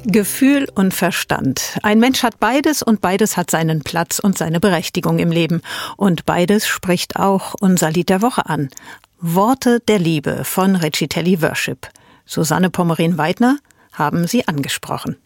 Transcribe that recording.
Gefühl und Verstand. Ein Mensch hat beides und beides hat seinen Platz und seine Berechtigung im Leben. Und beides spricht auch unser Lied der Woche an. Worte der Liebe von Recitelli Worship. Susanne Pommerin-Weidner haben Sie angesprochen.